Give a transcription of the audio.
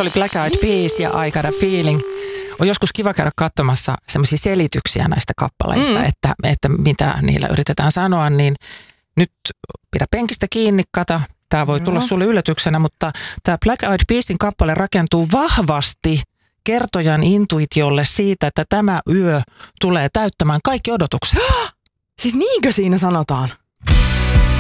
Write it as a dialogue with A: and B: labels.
A: Se oli Black Eyed Peas ja I Got a Feeling. On joskus kiva käydä katsomassa semmoisia selityksiä näistä kappaleista, että mitä niillä yritetään sanoa, niin nyt pidä penkistä kiinni, Kata. Tämä voi tulla sulle yllätyksenä, mutta tämä Black Eyed Peasin kappale rakentuu vahvasti kertojan intuitiolle siitä, että tämä yö tulee täyttämään kaikki odotukset.
B: Siis niinkö siinä sanotaan?